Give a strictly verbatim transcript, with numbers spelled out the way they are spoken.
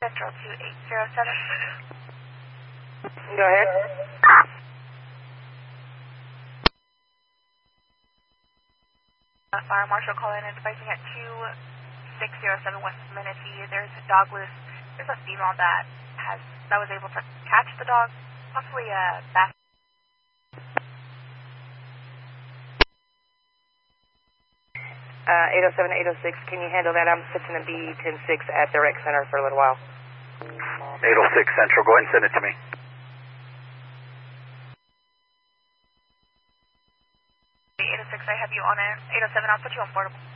Central two eight zero seven. Go ahead. Uh, Fire Marshal calling and advising at two six zero seven West Manatee. There's a dog loose. There's a female that has that was able to catch the dog, possibly a bass. Uh, eight oh seven, eight oh six, can you handle that? I'm fixing to be ten six at the rec center for a little while. eight oh six Central, go ahead and send it to me. eight oh six, I have you on it. eight oh seven, I'll put you on portable.